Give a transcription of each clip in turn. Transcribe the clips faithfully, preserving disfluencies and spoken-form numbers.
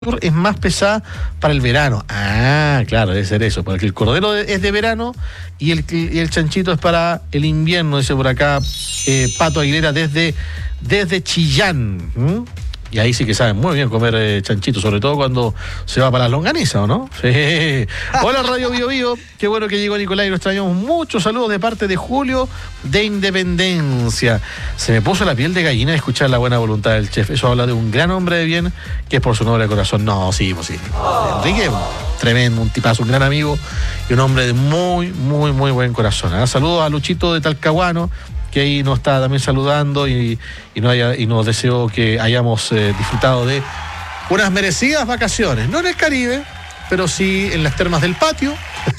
es más pesada para el verano. Ah, claro, debe ser eso, porque el cordero es de verano y el, y el chanchito es para el invierno, dice por acá eh, Pato Aguilera desde, desde Chillán. ¿Mm? Y ahí sí que saben muy bien comer eh, chanchito, sobre todo cuando se va para las longanizas, ¿o no? Sí. Hola Radio Bio Bio, qué bueno que llegó Nicolás y lo extrañamos mucho. Saludos de parte de Julio de Independencia. Se me puso la piel de gallina de escuchar la buena voluntad del chef. Eso habla de un gran hombre de bien que es por su noble corazón. No, sí, pues sí. Enrique, un tremendo, un tipazo, un gran amigo y un hombre de muy, muy, muy buen corazón. ¿eh? Saludos a Luchito de Talcahuano, que ahí nos está también saludando y, y, no haya, y nos deseo que hayamos eh, disfrutado de unas merecidas vacaciones, no en el Caribe, pero sí en las termas del patio.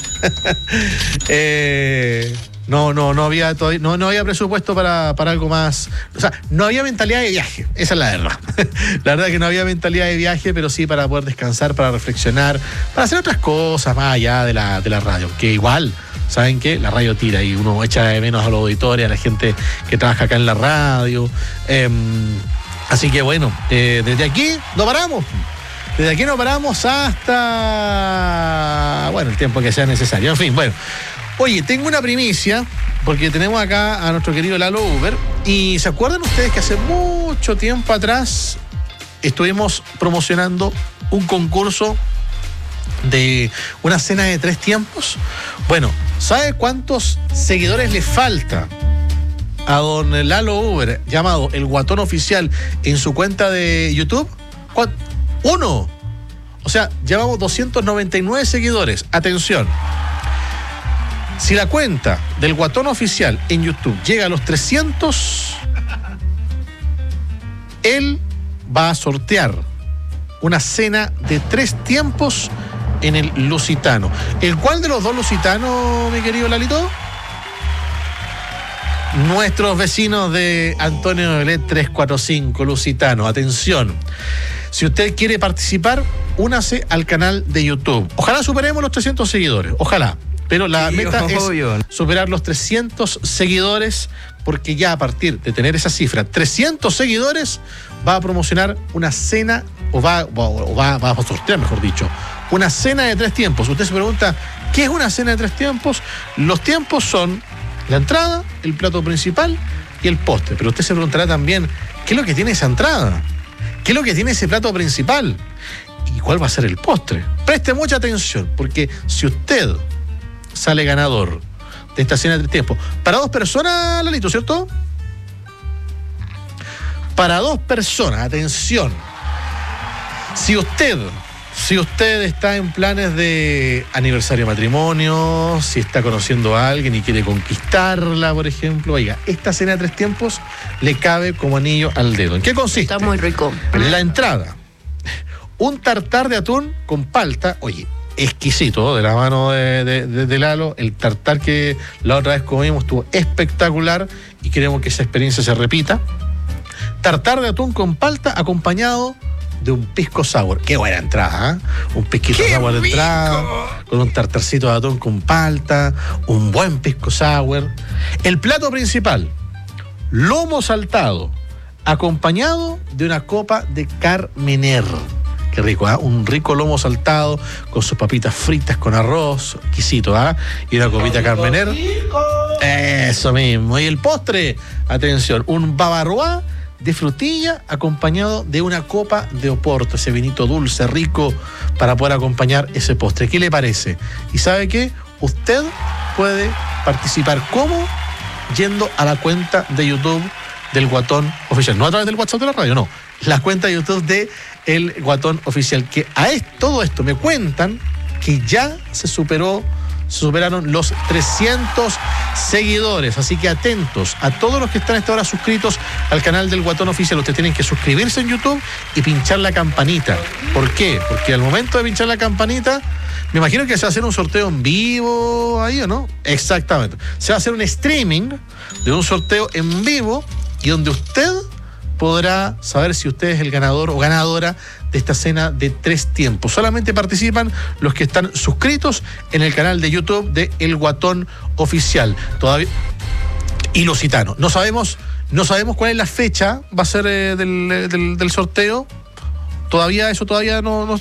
eh, no, no, no había todavía, no, no había presupuesto para, para algo más. O sea, no había mentalidad de viaje, esa es la verdad. La verdad es que no había mentalidad de viaje, pero sí para poder descansar, para reflexionar, para hacer otras cosas más allá de la, de la radio, que igual. ¿Saben qué? La radio tira y uno echa de menos a los auditores, a la gente que trabaja acá en la radio. Eh, así que bueno, eh, desde aquí no paramos. Desde aquí no paramos hasta, bueno, el tiempo que sea necesario. En fin, bueno. Oye, tengo una primicia, porque tenemos acá a nuestro querido Lalo Uber. Y ¿se acuerdan ustedes que hace mucho tiempo atrás estuvimos promocionando un concurso de una cena de tres tiempos? Bueno, ¿sabe cuántos seguidores le falta a don Lalo Uber, llamado El Guatón Oficial, en su cuenta de YouTube? Uno. O sea, llevamos doscientos noventa y nueve seguidores. Atención. Si la cuenta del Guatón Oficial en YouTube llega a los trescientos, él va a sortear una cena de tres tiempos en el Lusitano. ¿El cuál de los dos Lusitanos, mi querido Lalito? Nuestros vecinos de Antonio de Belet trescientos cuarenta y cinco, Lusitano. Atención. Si usted quiere participar, únase al canal de YouTube. Ojalá superemos los trescientos seguidores. Ojalá. Pero la sí, meta obvio. Es superar los trescientos seguidores, porque ya a partir de tener esa cifra, trescientos seguidores, va a promocionar una cena, o va, o va, va a sortear, mejor dicho, una cena de tres tiempos. Usted se pregunta, ¿qué es una cena de tres tiempos? Los tiempos son la entrada, el plato principal y el postre. Pero usted se preguntará también, ¿qué es lo que tiene esa entrada? ¿Qué es lo que tiene ese plato principal? ¿Y cuál va a ser el postre? Preste mucha atención, porque si usted sale ganador de esta cena de tres tiempos, para dos personas, Lalito, ¿cierto? Para dos personas, atención. Si usted... Si usted está en planes de aniversario de matrimonio, si está conociendo a alguien y quiere conquistarla, por ejemplo, oiga, esta cena de tres tiempos le cabe como anillo al dedo. ¿En qué consiste? Está muy rico. La entrada, un tartar de atún con palta, oye, exquisito, de la mano de, de, de, de Lalo. El tartar que la otra vez comimos estuvo espectacular y queremos que esa experiencia se repita. Tartar de atún con palta acompañado de un pisco sour. Qué buena entrada, ¿eh? Un pisquito sour de entrada, con un tartarcito de atún con palta, un buen pisco sour. El plato principal, lomo saltado, acompañado de una copa de Carmener. Qué rico, ¿eh? Un rico lomo saltado con sus papitas fritas con arroz, exquisito, ¿ah? ¿eh? Y una copita Carmener. Eso mismo. Y el postre, atención, un bavarois de frutilla acompañado de una copa de Oporto, ese vinito dulce, rico, para poder acompañar ese postre. ¿Qué le parece? ¿Y sabe qué? Usted puede participar. ¿Cómo? Yendo a la cuenta de YouTube del Guatón Oficial. No a través del WhatsApp de la radio, no. La cuenta de YouTube de El Guatón Oficial. Que a esto, todo esto me cuentan que ya se superó superaron los trescientos seguidores, así que atentos a todos los que están a esta hora suscritos al canal del Guatón Oficial. Ustedes tienen que suscribirse en YouTube y pinchar la campanita. ¿Por qué? Porque al momento de pinchar la campanita, me imagino que se va a hacer un sorteo en vivo ahí, ¿o no? Exactamente. Se va a hacer un streaming de un sorteo en vivo y donde usted podrá saber si usted es el ganador o ganadora de esta cena de tres tiempos. Solamente participan los que están suscritos en el canal de YouTube de El Guatón Oficial. Todavía y Lusitano. No sabemos, no sabemos cuál es la fecha, va a ser eh, del, del, del sorteo. todavía eso todavía no, no